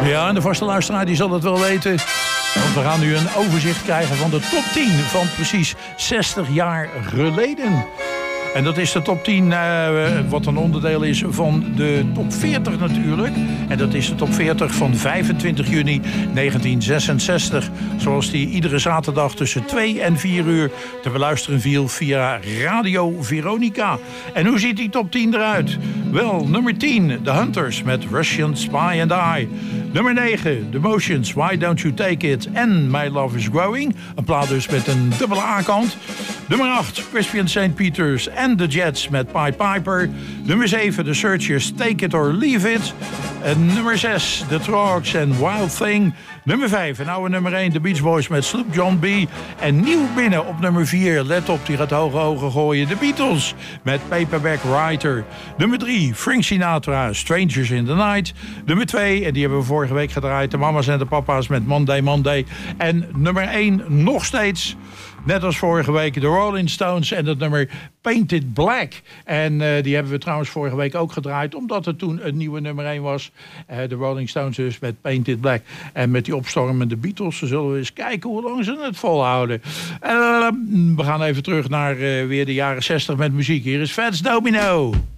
Ja, en de vaste luisteraar die zal het wel weten. Want we gaan nu een overzicht krijgen van de top 10 van precies 60 jaar geleden. En dat is de top 10, wat een onderdeel is van de top 40 natuurlijk. En dat is de top 40 van 25 juni 1966. Zoals die iedere zaterdag tussen 2 en 4 uur te beluisteren viel via Radio Veronica. En hoe ziet die top 10 eruit? Wel, nummer 10, The Hunters met Russian Spy and I. Nummer 9, The Motions, Why Don't You Take It en My Love Is Growing. Een plaat dus met een dubbele A-kant. Nummer 8, Crispian St. Peters en The Jets met Pied Piper. Nummer 7, The Searchers, Take It or Leave It. En nummer 6, The Trogs en Wild Thing. Nummer 5, en oude nummer 1, The Beach Boys met Sloop John B. En nieuw binnen op nummer 4, let op, die gaat hoge ogen gooien, The Beatles met Paperback Writer. Nummer 3, Frank Sinatra, Strangers in the Night. Nummer 2, en die hebben we vorige week gedraaid, de mama's en de papa's met Monday Monday. En nummer 1, nog steeds, net als vorige week, de Rolling Stones en het nummer Painted Black. En die hebben we trouwens vorige week ook gedraaid, omdat het toen een nieuwe nummer 1 was. De Rolling Stones dus met Painted Black. En met die opstormende Beatles zullen we eens kijken hoe lang ze het volhouden. We gaan even terug naar weer de jaren 60 met muziek. Hier is Fats Domino.